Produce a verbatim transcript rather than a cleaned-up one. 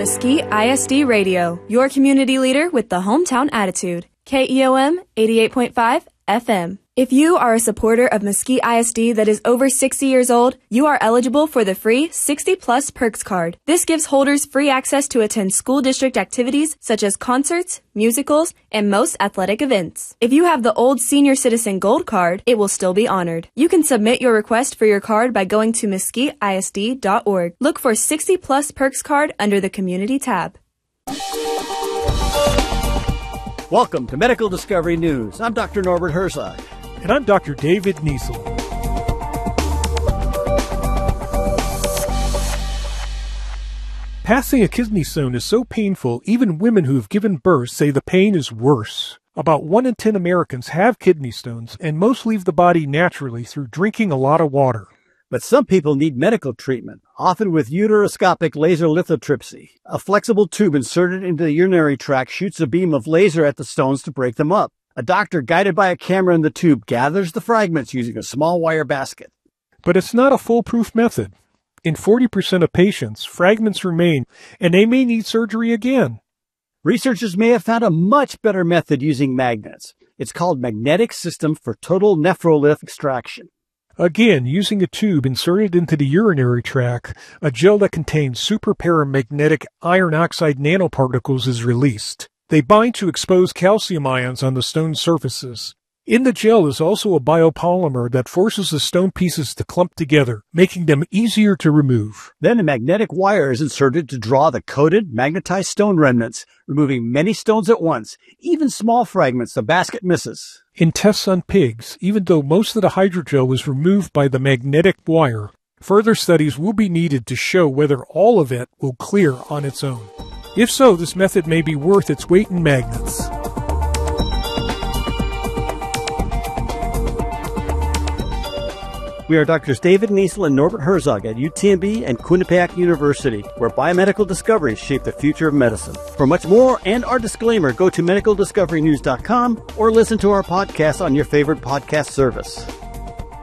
Mesquite I S D Radio, your community leader with the hometown attitude. K E O M eighty-eight point five F M. If you are a supporter of Mesquite I S D that is over sixty years old, you are eligible for the free sixty plus Perks card. This gives holders free access to attend school district activities such as concerts, musicals, and most athletic events. If you have the old Senior Citizen Gold card, it will still be honored. You can submit your request for your card by going to mesquite I S D dot org. Look for sixty plus Perks card under the Community tab. Welcome to Medical Discovery News. I'm Doctor Norbert Herzog. And I'm Doctor David Niesel. Passing a kidney stone is so painful, even women who have given birth say the pain is worse. About one in ten Americans have kidney stones, and most leave the body naturally through drinking a lot of water. But some people need medical treatment, often with uteroscopic laser lithotripsy. A flexible tube inserted into the urinary tract shoots a beam of laser at the stones to break them up. A doctor, guided by a camera in the tube, gathers the fragments using a small wire basket. But it's not a foolproof method. In forty percent of patients, fragments remain, and they may need surgery again. Researchers may have found a much better method using magnets. It's called Magnetic System for Total Nephrolith Extraction. Again, using a tube inserted into the urinary tract, a gel that contains superparamagnetic iron oxide nanoparticles is released. They bind to exposed calcium ions on the stone surfaces. In the gel is also a biopolymer that forces the stone pieces to clump together, making them easier to remove. Then a magnetic wire is inserted to draw the coated, magnetized stone remnants, removing many stones at once, even small fragments the basket misses. In tests on pigs, even though most of the hydrogel was removed by the magnetic wire, further studies will be needed to show whether all of it will clear on its own. If so, this method may be worth its weight in magnets. We are Doctors David Niesel and Norbert Herzog at U T M B and Quinnipiac University, where biomedical discoveries shape the future of medicine. For much more and our disclaimer, go to medical discovery news dot com or listen to our podcast on your favorite podcast service.